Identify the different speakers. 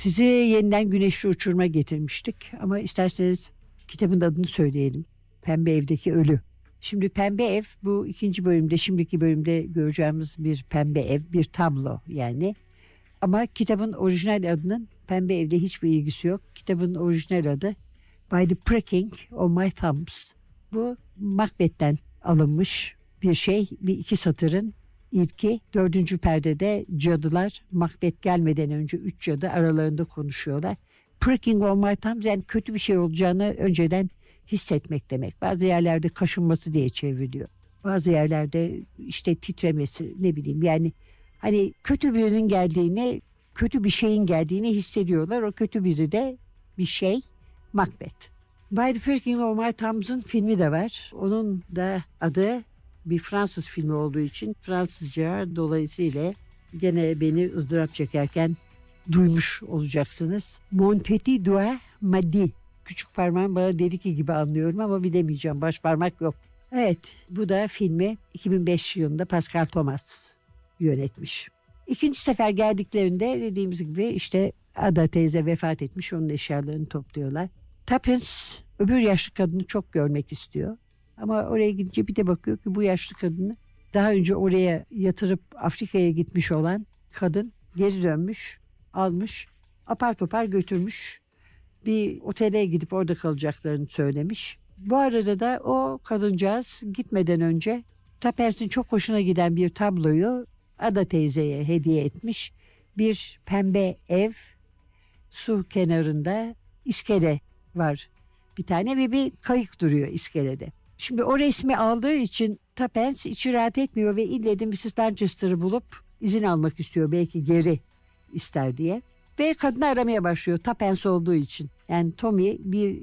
Speaker 1: Sizi yeniden güneşli uçuruma getirmiştik ama isterseniz kitabın adını söyleyelim. Pembe Evdeki Ölü. Şimdi Pembe Ev bu ikinci bölümde, şimdiki bölümde göreceğimiz bir pembe ev, bir tablo yani. Ama kitabın orijinal adının Pembe Ev'de hiçbir ilgisi yok. Kitabın orijinal adı By the Pricking of My Thumbs. Bu Macbeth'ten alınmış bir şey. Bir iki satırın ilki. 4. perdede cadılar Macbeth gelmeden önce 3 cadı aralarında konuşuyorlar. Pricking of my thumbs yani kötü bir şey olacağını önceden hissetmek demek. Bazı yerlerde kaşınması diye çevriliyor. Bazı yerlerde işte titremesi, ne bileyim yani hani kötü birinin geldiğini, kötü bir şeyin geldiğini hissediyorlar. O kötü biri de bir şey, Macbeth. By the Pricking of My Thumbs'ın filmi de var. Onun da adı bir Fransız filmi olduğu için Fransızca, dolayısıyla gene beni ızdırap çekerken duymuş olacaksınız. Mon petit doigt m'a dit. Küçük parmağım bana dedi ki gibi anlıyorum ama bilemeyeceğim. Baş parmak yok. Evet, bu da filmi 2005 yılında Pascal Thomas yönetmiş. İkinci sefer geldiklerinde dediğimiz gibi işte Ada teyze vefat etmiş. Onun eşyalarını topluyorlar. Tuppence öbür yaşlı kadını çok görmek istiyor. Ama oraya gidince bir de bakıyor ki bu yaşlı kadını daha önce oraya yatırıp Afrika'ya gitmiş olan kadın geri dönmüş, almış, apar topar götürmüş. Bir otele gidip orada kalacaklarını söylemiş. Bu arada da o kadıncağız gitmeden önce Tuppence'in çok hoşuna giden bir tabloyu Ada teyzeye hediye etmiş. Bir pembe ev, su kenarında iskele var bir tane ve bir kayık duruyor iskelede. Şimdi o resmi aldığı için Tuppence içi rahat etmiyor ve ille de Mrs. Lancaster'ı bulup izin almak istiyor. Belki geri ister diye. Ve kadını aramaya başlıyor Tuppence olduğu için. Yani Tommy bir